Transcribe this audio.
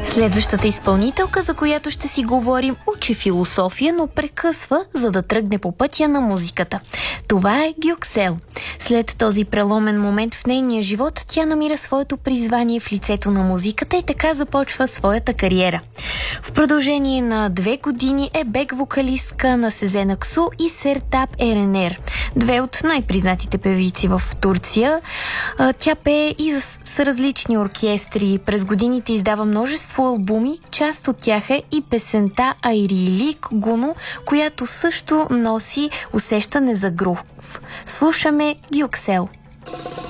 Следващата изпълнителка, за която ще си говорим, учи философия, но прекъсва, за да тръгне по пътя на музиката. Това е Гюксел. След този преломен момент в нейния живот, тя намира своето призвание в лицето на музиката и така започва своята кариера. В продължение на 2 години е бек-вокалистка на Сезен Аксу и Сертап Еренер, две от най-признатите певици в Турция. Тя пее и с различни оркестри. През годините издава множество албуми, част от тях е и песента Айрилик Гуно, която също носи усещане за грув. Слушаме Гюксел.